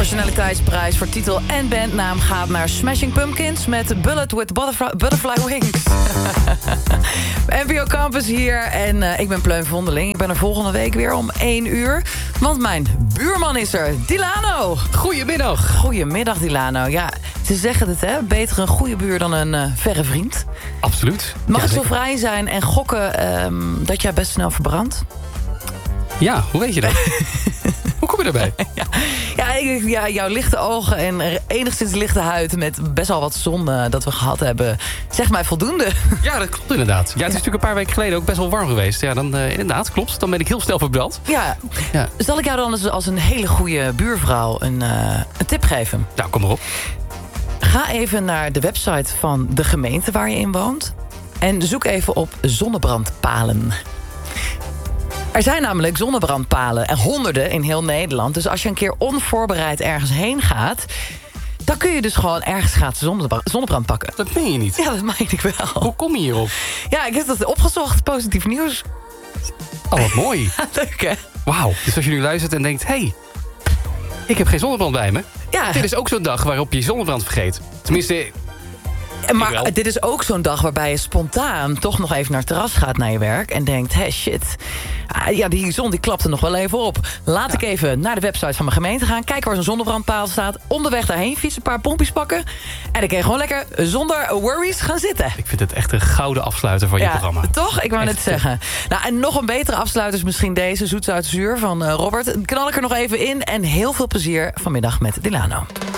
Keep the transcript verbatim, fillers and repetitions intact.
Originaliteitsprijs voor titel en bandnaam gaat naar Smashing Pumpkins met Bullet with Butterfly, butterfly Wings. N P O Campus hier en uh, ik ben Pleun Vondeling. Ik ben er volgende week weer om één uur. Want mijn buurman is er, Dilano. Goedemiddag. Goedemiddag, Dilano. Ja, ze zeggen het, hè? Beter een goede buur dan een uh, verre vriend. Absoluut. Mag ja, ik zo zeker. vrij zijn en gokken um, dat jij best snel verbrandt? Ja, hoe weet je dat? Hoe kom je erbij? Ja, ja, ik- ja, jouw lichte ogen en enigszins lichte huid met best wel wat zon uh, dat we gehad hebben, zegt mij voldoende. Ja, dat klopt inderdaad. Ja, het is natuurlijk een paar weken geleden ook best wel warm geweest. Ja, dan uh, inderdaad, klopt. Dan ben ik heel snel verbrand. Ja. Ja. Zal ik jou dan als, als een hele goede buurvrouw een, uh, een tip geven? Nou, kom maar op. Ga even naar de website van de gemeente waar je in woont en zoek even op zonnebrandpalen. Er zijn namelijk zonnebrandpalen en honderden in heel Nederland. Dus als je een keer onvoorbereid ergens heen gaat, dan kun je dus gewoon ergens gratis zonnebra- zonnebrand pakken. Dat meen je niet. Ja, dat meen ik wel. Hoe kom je hierop? Ja, ik heb dat opgezocht. Positief nieuws. Oh, wat mooi. Leuk, hè? Wauw. Dus als je nu luistert en denkt, hé, hey, ik heb geen zonnebrand bij me. Ja, Dit is ook zo'n dag waarop je je zonnebrand vergeet. Tenminste, maar wel. dit is ook zo'n dag waarbij je spontaan toch nog even naar het terras gaat naar je werk en denkt, hé, shit. Ah, ja, die zon die klapt er nog wel even op. Laat Ja. ik even naar de website van mijn gemeente gaan, kijken waar zo'n zonnebrandpaal staat, onderweg daarheen fietsen, een paar pompjes pakken en dan kun je gewoon lekker zonder worries gaan zitten. ik vind het echt een gouden afsluiter van je Ja, programma. toch? Ik wou net Echt. zeggen. Nou, en nog een betere afsluiter is misschien deze, Zoet Zuid Zuur van uh, Robert. Knal ik er nog even in en heel veel plezier vanmiddag met Dilano.